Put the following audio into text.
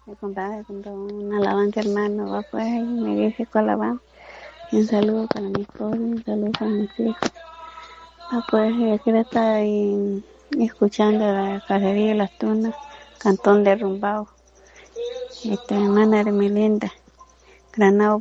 Cuando una alabanza, hermano, va pues y me dice cuál alabanza. Y un saludo para mi esposo, un saludo para mis hijos. Pues yo quiero estar ahí escuchando la cacería de las tunas, cantón derrumbado. Hermana Hermelinda, Granado